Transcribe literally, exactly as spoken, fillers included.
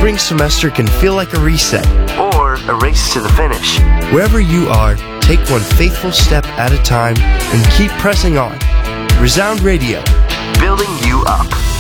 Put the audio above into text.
spring semester can feel like a reset or a race to the finish. Wherever you are, take one faithful step at a time and keep pressing on. Resound Radio, building you up.